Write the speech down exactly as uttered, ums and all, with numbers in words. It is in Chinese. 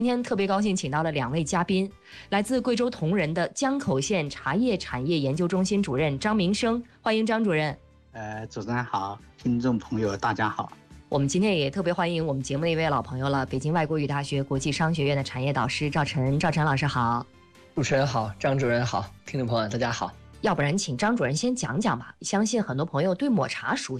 今天特别高兴，请到了两位嘉宾，来自贵州铜仁的江口县茶叶产业研究中心主任张明生，欢迎张主任。 呃，主持人好，听众朋友大家好。 我们今天也特别欢迎我们节目的一位老朋友了，北京外国语大学国际商学院的产业导师赵晨，赵晨老师好。 主持人好，张主任好，听众朋友大家好。 要不然请张主任先讲讲吧，相信很多朋友对抹茶熟悉。